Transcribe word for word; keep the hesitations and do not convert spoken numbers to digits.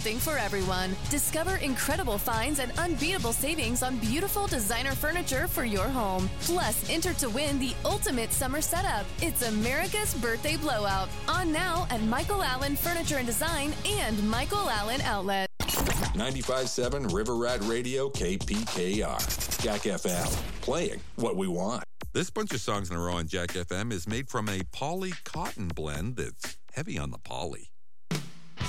something for everyone. Discover incredible finds and unbeatable savings on beautiful designer furniture for your home. Plus, enter to win the ultimate summer setup. It's America's Birthday Blowout. On now at Michael Allen Furniture and Design and Michael Allen Outlet. ninety-five point seven River Rat Radio, K P K R. Jack F M, playing what we want. This bunch of songs in a row on Jack F M is made from a poly cotton blend that's heavy on the poly.